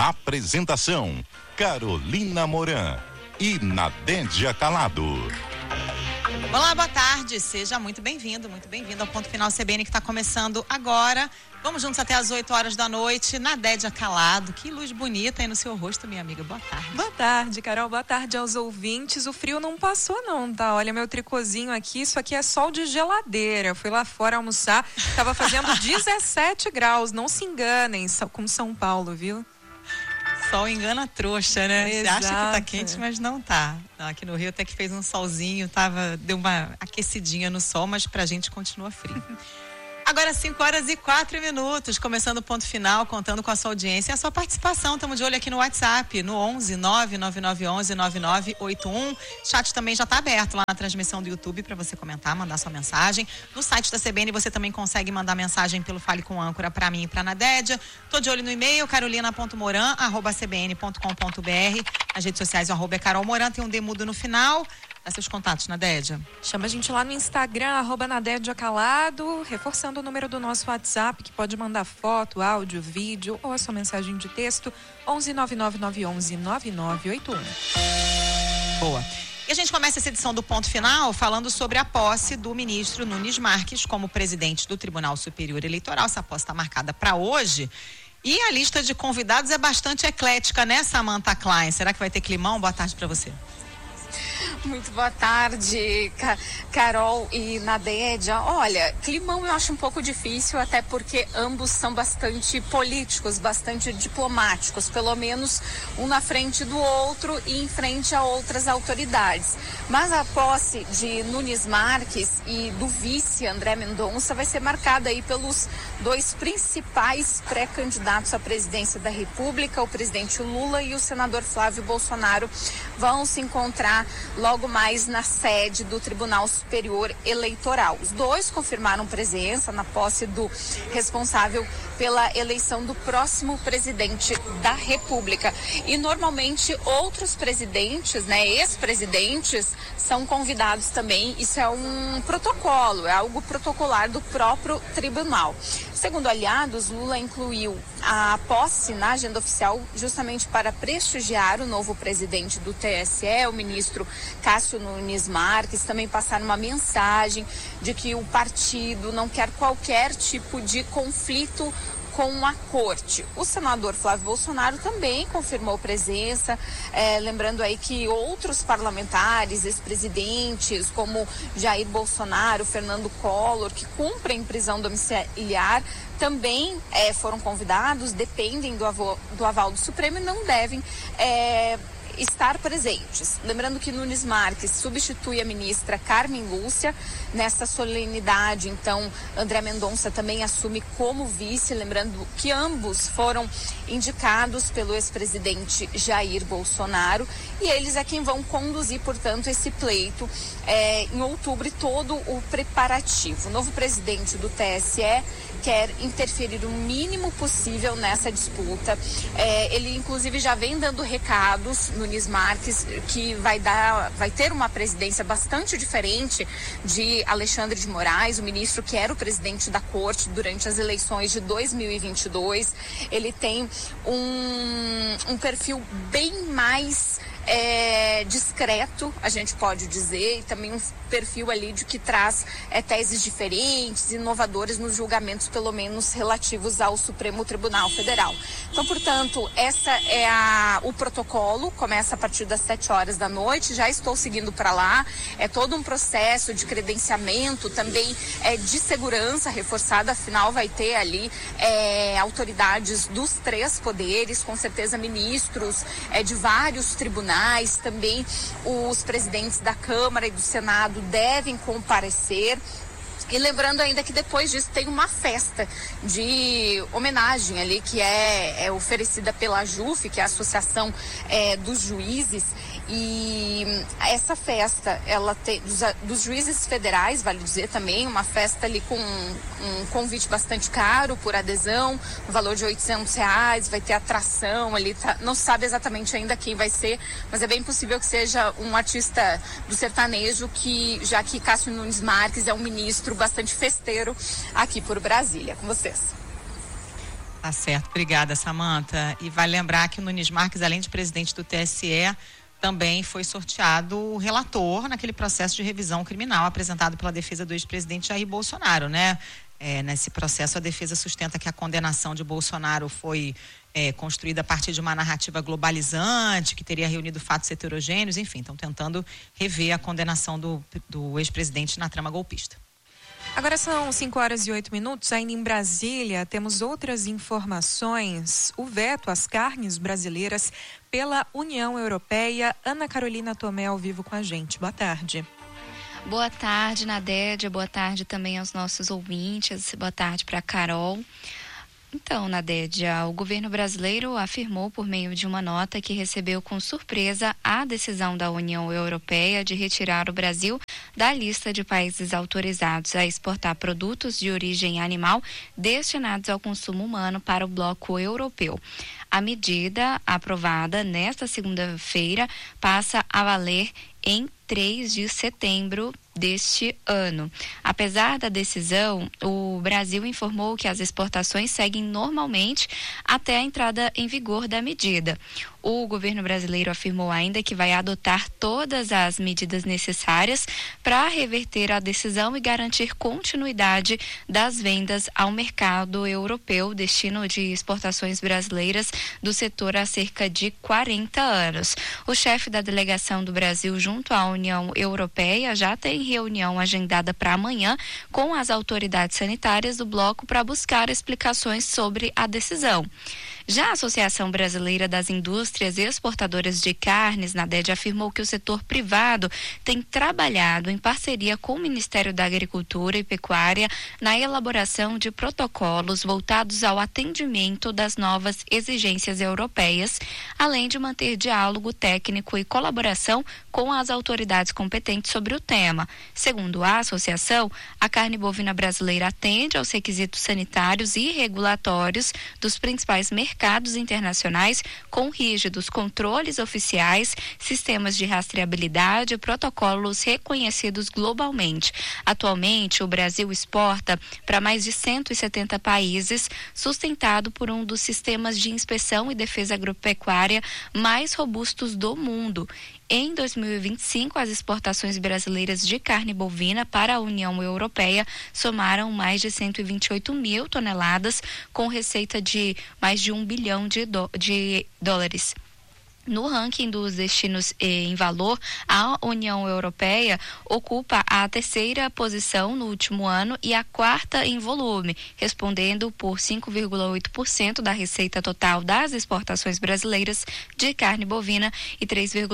Apresentação: Carolina Moran e Nadédia Calado. Olá, boa tarde, seja muito bem-vindo ao Ponto Final CBN que está começando agora. Vamos juntos até as 8 horas da noite. Nadédia Calado, que luz bonita aí no seu rosto, minha amiga, boa tarde. Boa tarde, Carol, boa tarde aos ouvintes. O frio não passou não, tá? Olha meu tricôzinho aqui, isso aqui é sol de geladeira. Eu fui lá fora almoçar, tava fazendo 17 graus, não se enganem, com São Paulo, viu? Sol engana a trouxa, né? Exato. Você acha que tá quente, mas não tá. Aqui no Rio até que fez um solzinho, deu uma aquecidinha no sol, mas pra gente continua frio. Agora 5 horas e 4 minutos, começando o Ponto Final, contando com a sua audiência e a sua participação. Estamos de olho aqui no WhatsApp, no 11 99911 9981. Chat também já está aberto lá na transmissão do YouTube para você comentar, mandar sua mensagem. No site da CBN você também consegue mandar mensagem pelo Fale com Âncora para mim e para a Nadédia. Tô de olho no e-mail, carolina.moran@cbn.com.br. As redes sociais, o @carolmoran, tem um demudo no final. Dá seus contatos, Nadédia. Chama a gente lá no Instagram, @Nadédia Calado, reforçando o número do nosso WhatsApp, que pode mandar foto, áudio, vídeo ou a sua mensagem de texto, 11 99911 9981. Boa. E a gente começa essa edição do Ponto Final falando sobre a posse do ministro Nunes Marques como presidente do Tribunal Superior Eleitoral. Essa posse está marcada para hoje. E a lista de convidados é bastante eclética, né, Samantha Klein? Será que vai ter climão? Boa tarde para você. Muito boa tarde, Carol e Nadédia. Olha, climão eu acho um pouco difícil, até porque ambos são bastante políticos, bastante diplomáticos, pelo menos um na frente do outro e em frente a outras autoridades. Mas a posse de Nunes Marques e do vice André Mendonça vai ser marcada aí pelos dois principais pré-candidatos à presidência da República, o presidente Lula e o senador Flávio Bolsonaro, vão se encontrar logo mais na sede do Tribunal Superior Eleitoral. Os dois confirmaram presença na posse do responsável pela eleição do próximo presidente da República. E normalmente outros presidentes, né, ex-presidentes, são convidados também. Isso é um protocolo, é algo protocolar do próprio tribunal. Segundo aliados, Lula incluiu a posse na agenda oficial justamente para prestigiar o novo presidente do TSE, o ministro Cássio Nunes Marques. Também passaram uma mensagem de que o partido não quer qualquer tipo de conflito com a corte. O senador Flávio Bolsonaro também confirmou presença, lembrando aí que outros parlamentares, ex-presidentes, como Jair Bolsonaro, Fernando Collor, que cumprem prisão domiciliar, também foram convidados, dependem do aval do Supremo e não devem estar presentes. Lembrando que Nunes Marques substitui a ministra Carmen Lúcia nessa solenidade. Então, André Mendonça também assume como vice, lembrando que ambos foram indicados pelo ex-presidente Jair Bolsonaro e eles é quem vão conduzir, portanto, esse pleito em outubro e todo o preparativo. O novo presidente do TSE quer interferir o mínimo possível nessa disputa. Ele, inclusive, já vem dando recados, Nunes Marques, que vai ter uma presidência bastante diferente de Alexandre de Moraes, o ministro que era o presidente da corte durante as eleições de 2022. Ele tem um perfil bem mais discreto, a gente pode dizer, e também um perfil ali de que traz teses diferentes, inovadoras nos julgamentos, pelo menos relativos ao Supremo Tribunal Federal. Então, portanto, essa é o protocolo, começa a partir das 7 horas da noite, já estou seguindo para lá, é todo um processo de credenciamento, também de segurança reforçada, afinal vai ter ali autoridades dos 3 poderes, com certeza ministros de vários tribunais, também os presidentes da Câmara e do Senado devem comparecer. E lembrando ainda que depois disso tem uma festa de homenagem ali que é oferecida pela JUF, que é a Associação dos Juízes, e essa festa ela tem dos juízes federais, vale dizer também, uma festa ali com um convite bastante caro por adesão, no valor de R$800, vai ter atração ali, não se sabe exatamente ainda quem vai ser, mas é bem possível que seja um artista do sertanejo, já que Cássio Nunes Marques é um ministro bastante festeiro aqui por Brasília. Com vocês. Tá certo, obrigada, Samantha. E vale lembrar que o Nunes Marques, além de presidente do TSE, também foi sorteado o relator naquele processo de revisão criminal apresentado pela defesa do ex-presidente Jair Bolsonaro, né? Nesse processo, a defesa sustenta que a condenação de Bolsonaro foi construída a partir de uma narrativa globalizante, que teria reunido fatos heterogêneos, enfim, estão tentando rever a condenação do ex-presidente na trama golpista. Agora são 5h08, ainda em Brasília, temos outras informações. O veto às carnes brasileiras pela União Europeia. Ana Carolina Tomé ao vivo com a gente. Boa tarde. Boa tarde, Nadédia. Boa tarde também aos nossos ouvintes. Boa tarde para a Carol. Então, Nadédia, o governo brasileiro afirmou por meio de uma nota que recebeu com surpresa a decisão da União Europeia de retirar o Brasil da lista de países autorizados a exportar produtos de origem animal destinados ao consumo humano para o bloco europeu. A medida, aprovada nesta segunda-feira, passa a valer em 3 de setembro deste ano. Apesar da decisão, o Brasil informou que as exportações seguem normalmente até a entrada em vigor da medida. O governo brasileiro afirmou ainda que vai adotar todas as medidas necessárias para reverter a decisão e garantir continuidade das vendas ao mercado europeu, destino de exportações brasileiras do setor há cerca de 40 anos. O chefe da delegação do Brasil junto à União Europeia já tem reunião agendada para amanhã com as autoridades sanitárias do bloco para buscar explicações sobre a decisão. Já a Associação Brasileira das Indústrias Exportadoras de Carnes, Nadédia, afirmou que o setor privado tem trabalhado em parceria com o Ministério da Agricultura e Pecuária na elaboração de protocolos voltados ao atendimento das novas exigências europeias, além de manter diálogo técnico e colaboração com as autoridades competentes sobre o tema. Segundo a associação, a carne bovina brasileira atende aos requisitos sanitários e regulatórios dos principais mercados internacionais, com rígidos controles oficiais, sistemas de rastreabilidade e protocolos reconhecidos globalmente. Atualmente, o Brasil exporta para mais de 170 países, sustentado por um dos sistemas de inspeção e defesa agropecuária mais robustos do mundo. Em 2025, as exportações brasileiras de carne bovina para a União Europeia somaram mais de 128 mil toneladas, com receita de mais de 1 bilhão de dólares. No ranking dos destinos em valor, a União Europeia ocupa a 3ª posição no último ano e a 4ª em volume, respondendo por 5,8% da receita total das exportações brasileiras de carne bovina e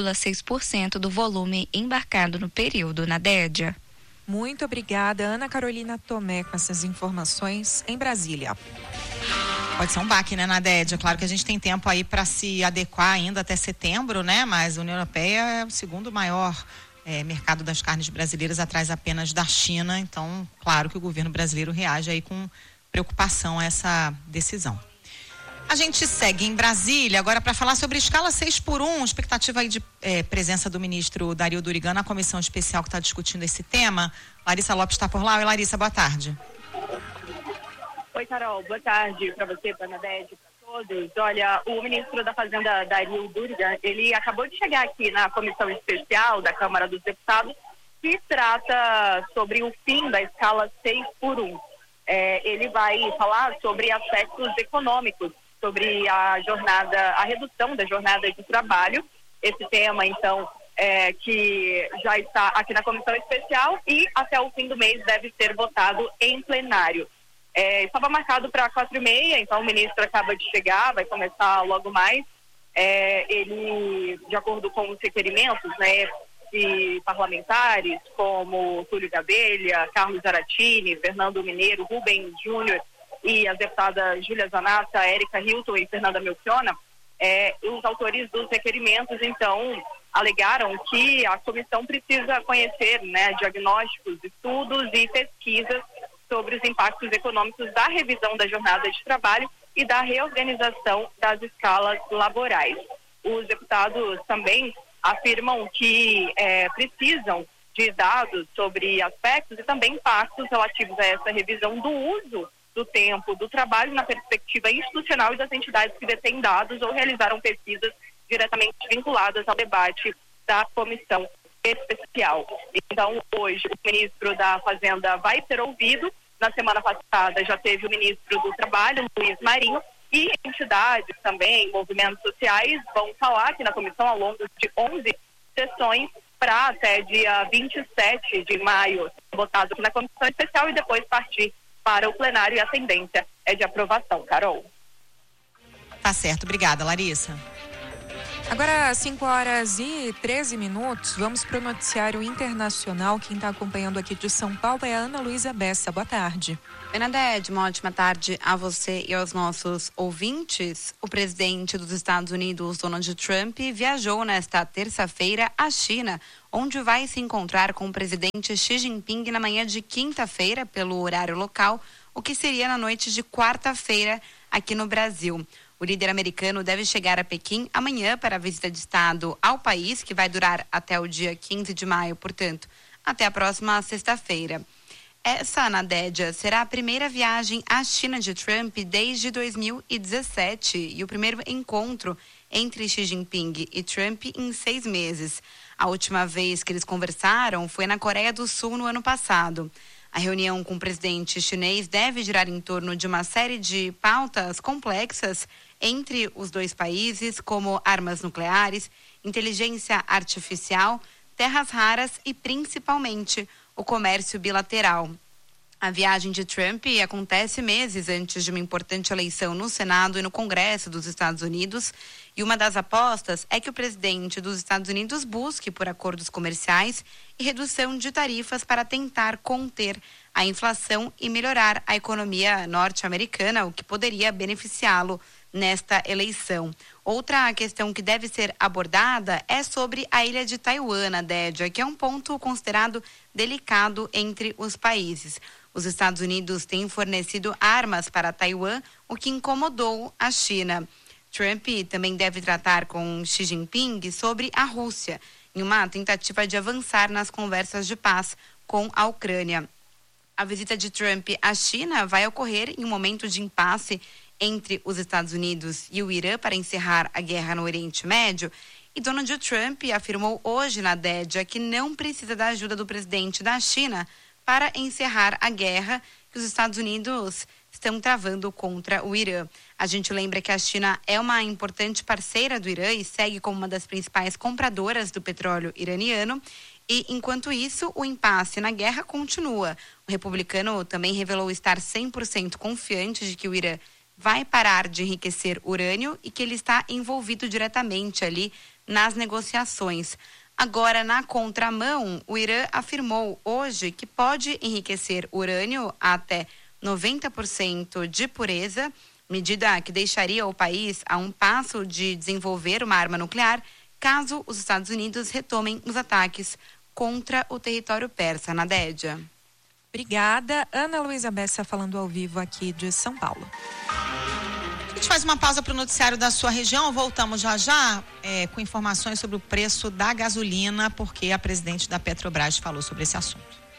3,6% do volume embarcado no período. Nadédia. Muito obrigada, Ana Carolina Tomé, com essas informações em Brasília. Pode ser um baque, né, Nadédia? Claro que a gente tem tempo aí para se adequar ainda até setembro, né? Mas a União Europeia é o segundo maior mercado das carnes brasileiras, atrás apenas da China. Então, claro que o governo brasileiro reage aí com preocupação a essa decisão. A gente segue em Brasília agora para falar sobre escala 6x1, expectativa aí de presença do ministro Dario Durigan na comissão especial que está discutindo esse tema. Larissa Lopes está por lá. Oi, Larissa, boa tarde. Oi, Carol, boa tarde para você, para a Nadédia, para todos. Olha, o ministro da Fazenda, Dario Durigan, ele acabou de chegar aqui na comissão especial da Câmara dos Deputados, que trata sobre o fim da escala 6x1. Ele vai falar sobre aspectos econômicos, sobre a redução da jornada de trabalho. Esse tema, então, que já está aqui na comissão especial e até o fim do mês deve ser votado em plenário. Estava marcado para 4h30, então o ministro acaba de chegar, vai começar logo mais. Ele, de acordo com os requerimentos, né, de parlamentares como Túlio Gadelha, Carlos Zaratini, Fernando Mineiro, Rubem Júnior e as deputadas Júlia Zanata, Érica Hilton e Fernanda Melchiona, os autores dos requerimentos, então, alegaram que a comissão precisa conhecer, né, diagnósticos, estudos e pesquisas sobre os impactos econômicos da revisão da jornada de trabalho e da reorganização das escalas laborais. Os deputados também afirmam que precisam de dados sobre aspectos e também impactos relativos a essa revisão do uso do tempo do trabalho na perspectiva institucional e das entidades que detêm dados ou realizaram pesquisas diretamente vinculadas ao debate da comissão especial. Então, hoje, o ministro da Fazenda vai ser ouvido. Na semana passada já teve o ministro do Trabalho, Luiz Marinho, e entidades também, movimentos sociais, vão falar aqui na comissão ao longo de 11 sessões para até dia 27 de maio, votado aqui na comissão especial e depois partir para o plenário, e a tendência é de aprovação. Carol. Tá certo, obrigada, Larissa. Agora, 5h13, vamos para o noticiário internacional. Quem está acompanhando aqui de São Paulo é a Ana Luísa Bessa. Boa tarde. Bernadette, uma ótima tarde a você e aos nossos ouvintes. O presidente dos Estados Unidos, Donald Trump, viajou nesta terça-feira à China, onde vai se encontrar com o presidente Xi Jinping na manhã de quinta-feira, pelo horário local, o que seria na noite de quarta-feira aqui no Brasil. O líder americano deve chegar a Pequim amanhã para a visita de Estado ao país, que vai durar até o dia 15 de maio, portanto, até a próxima sexta-feira. Essa, Nadédia, será a primeira viagem à China de Trump desde 2017 e o primeiro encontro entre Xi Jinping e Trump em 6 meses. A última vez que eles conversaram foi na Coreia do Sul no ano passado. A reunião com o presidente chinês deve girar em torno de uma série de pautas complexas entre os dois países, como armas nucleares, inteligência artificial, terras raras e, principalmente, o comércio bilateral. A viagem de Trump acontece meses antes de uma importante eleição no Senado e no Congresso dos Estados Unidos, e uma das apostas é que o presidente dos Estados Unidos busque por acordos comerciais e redução de tarifas para tentar conter a inflação e melhorar a economia norte-americana, o que poderia beneficiá-lo nesta eleição. Outra questão que deve ser abordada é sobre a ilha de Taiwan, Nadédia, que é um ponto considerado delicado entre os países. Os Estados Unidos têm fornecido armas para Taiwan, o que incomodou a China. Trump também deve tratar com Xi Jinping sobre a Rússia, em uma tentativa de avançar nas conversas de paz com a Ucrânia. A visita de Trump à China vai ocorrer em um momento de impasse entre os Estados Unidos e o Irã para encerrar a guerra no Oriente Médio. E Donald Trump afirmou hoje na Dédia que não precisa da ajuda do presidente da China para encerrar a guerra que os Estados Unidos estão travando contra o Irã. A gente lembra que a China é uma importante parceira do Irã e segue como uma das principais compradoras do petróleo iraniano. E, enquanto isso, o impasse na guerra continua. O republicano também revelou estar 100% confiante de que o Irã vai parar de enriquecer urânio e que ele está envolvido diretamente ali nas negociações. Agora, na contramão, o Irã afirmou hoje que pode enriquecer urânio até 90% de pureza, medida que deixaria o país a um passo de desenvolver uma arma nuclear, caso os Estados Unidos retomem os ataques contra o território persa. Nadédia. Obrigada. Ana Luísa Bessa falando ao vivo aqui de São Paulo. A gente faz uma pausa para o noticiário da sua região. Voltamos já com informações sobre o preço da gasolina, porque a presidente da Petrobras falou sobre esse assunto.